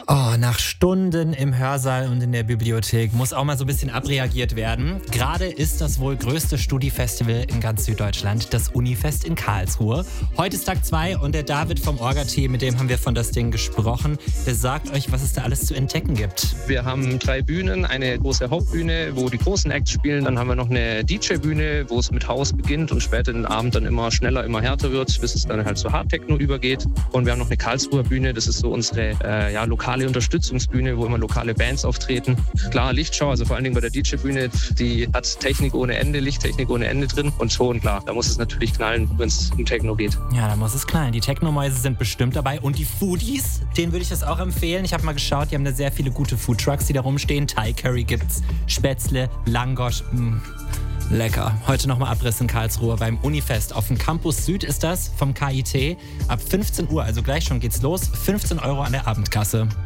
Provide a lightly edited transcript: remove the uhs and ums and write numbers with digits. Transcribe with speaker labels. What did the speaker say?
Speaker 1: Oh, nach Stunden im Hörsaal und in der Bibliothek muss auch mal so ein bisschen abreagiert werden. Gerade ist das wohl größte Studi-Festival in ganz Süddeutschland, das Unifest in Karlsruhe. Heute ist Tag 2 und der David vom Orga-Team, mit dem haben wir von das Ding gesprochen, der sagt euch, was es da alles zu entdecken gibt.
Speaker 2: Wir haben 3 Bühnen, eine große Hauptbühne, wo die großen Acts spielen. Dann haben wir noch eine DJ-Bühne, wo es mit House beginnt und später den Abend dann immer schneller, immer härter wird, bis es dann halt zu Hardtechno übergeht. Und wir haben noch eine Karlsruher Bühne, das ist so unsere lokale Unterstützungsbühne, wo immer lokale Bands auftreten. Klar, Lichtschau, also vor allen Dingen bei der DJ-Bühne, die hat Technik ohne Ende, Lichttechnik ohne Ende drin. Und schon, klar, da muss es natürlich knallen, wenn es um Techno geht.
Speaker 1: Ja, da muss es knallen. Die Techno-Mäuse sind bestimmt dabei. Und die Foodies, denen würde ich das auch empfehlen. Ich habe mal geschaut, die haben da sehr viele gute Foodtrucks, die da rumstehen. Thai Curry gibt's, Spätzle, Langosch, lecker. Heute nochmal Abriss in Karlsruhe beim Unifest. Auf dem Campus Süd ist das, vom KIT. Ab 15 Uhr, also gleich schon geht's los. 15 € an der Abendkasse.